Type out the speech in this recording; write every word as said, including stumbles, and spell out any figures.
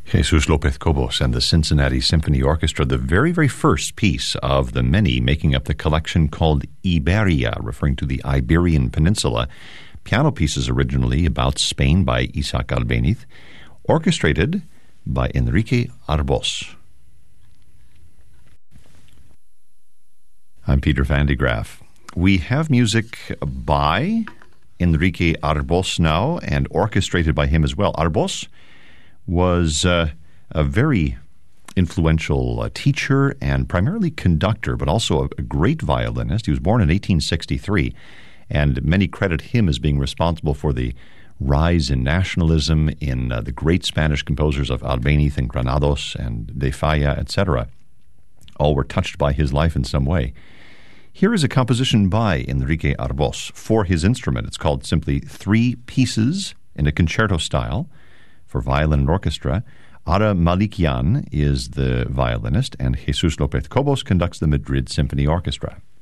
Jesus Lopez Cobos and the Cincinnati Symphony Orchestra, the very, very first piece of the many making up the collection called Iberia, referring to the Iberian Peninsula. Piano pieces originally about Spain by Isaac Albéniz, orchestrated by Enrique Arbós. I'm Peter Van de Graaf. We have music by Enrique Arbós now, and orchestrated by him as well. Arbós was uh, a very influential uh, teacher and primarily conductor, but also a, a great violinist. He was born in eighteen sixty-three, and many credit him as being responsible for the rise in nationalism in uh, the great Spanish composers of Albéniz and Granados and De Falla, et cetera. All were touched by his life in some way. Here is a composition by Enrique Arbós for his instrument. It's called simply Three Pieces in a Concerto Style for violin and orchestra. Ara Malikian is the violinist, and Jesus Lopez Cobos conducts the Madrid Symphony Orchestra.